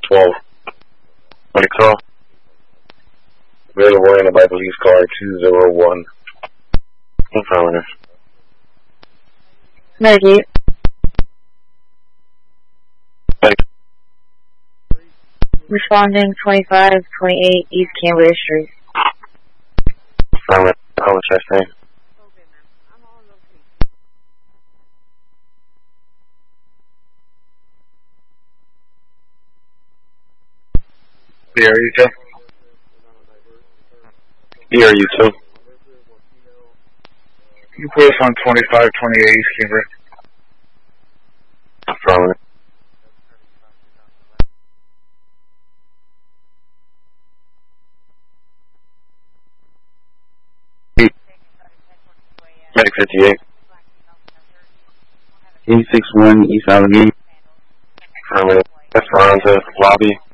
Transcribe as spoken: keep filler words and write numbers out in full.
twelve. On the call. Available in by police car two zero one. Affirmative. Medicaid. Responding twenty-five twenty-eight East Cambria Street. Affirmative. Call the chest name. E R U two. E R U two. You put us on twenty-five twenty-eight East Cambria. Affirmative. Medic fifty-eight. eight six one East Allegheny. Affirmative. Esperanza, lobby.